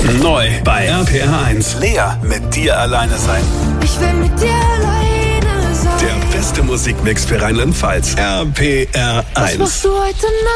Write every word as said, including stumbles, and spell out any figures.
Neu bei R P R eins. Lea, mit dir alleine sein. Ich will mit dir alleine sein. Der beste Musikmix für Rheinland-Pfalz. R P R Was eins. machst du heute Nacht?